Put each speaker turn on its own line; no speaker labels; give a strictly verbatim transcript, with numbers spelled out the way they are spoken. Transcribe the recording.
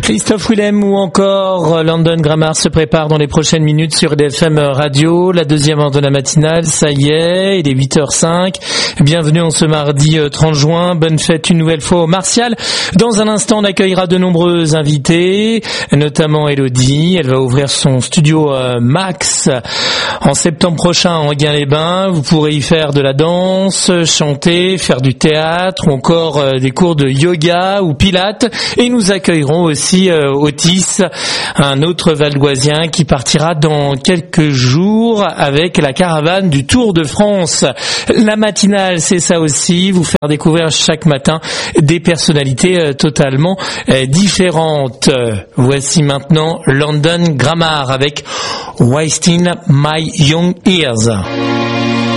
Christophe Willem ou encore London Grammar se prépare dans les prochaines minutes sur D F M Radio. La deuxième heure de la matinale, ça y est, il est huit heures cinq. Bienvenue en ce mardi trente juin. Bonne fête une nouvelle fois au Martial. Dans un instant, on accueillera de nombreux invités, notamment Elodie. Elle va ouvrir son studio Max en septembre prochain à Enghien-les-Bains. Vous pourrez y faire de la danse, chanter, faire du théâtre ou encore des cours de yoga ou pilates. Et nous accueillerons aussi euh, Otis, un autre valdoisien qui partira dans quelques jours avec la caravane du Tour de France. La matinale, c'est ça aussi, vous faire découvrir chaque matin des personnalités euh, totalement euh, différentes. Voici maintenant London Grammar avec Wasting My Young Years.